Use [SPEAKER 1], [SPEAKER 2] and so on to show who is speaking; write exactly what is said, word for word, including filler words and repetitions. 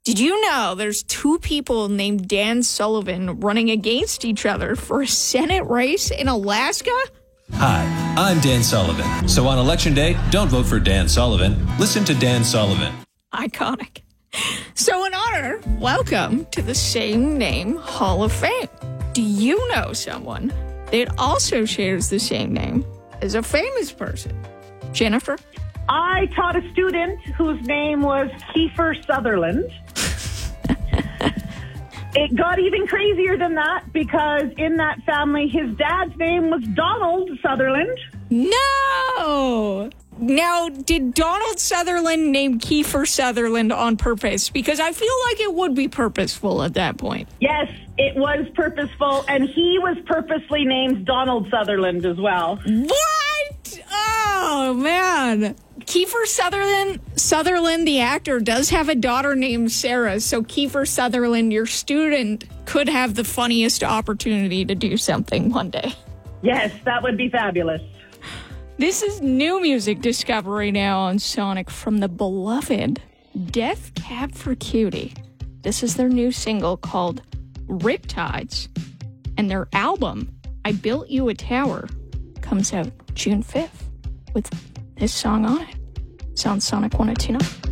[SPEAKER 1] Did you know there's two people named Dan Sullivan running against each other for a Senate race in Alaska?
[SPEAKER 2] Hi, I'm Dan Sullivan. So on Election Day, don't vote for Dan Sullivan. Listen to Dan Sullivan.
[SPEAKER 1] Iconic. So in honor, welcome to the Same Name Hall of Fame. Do you know someone that also shares the same name as a famous person? Jennifer?
[SPEAKER 3] I taught a student whose name was Kiefer Sutherland. It got even crazier than that because in that family, his dad's name was Donald Sutherland.
[SPEAKER 1] No! Now, did Donald Sutherland name Kiefer Sutherland on purpose? Because I feel like it would be purposeful at that point.
[SPEAKER 3] Yes, it was purposeful, and he was purposely named Donald Sutherland as well.
[SPEAKER 1] What? Oh, man. Kiefer Sutherland, Sutherland, the actor, does have a daughter named Sarah. So Kiefer Sutherland, your student, could have the funniest opportunity to do something one day.
[SPEAKER 3] Yes, that would be fabulous.
[SPEAKER 1] This is new music discovery now on Sonic from the beloved Death Cab for Cutie. This is their new single called Riptides. And their album, I Built You a Tower, comes out June fifth with this song on it. Sounds Sonic one oh two point nine.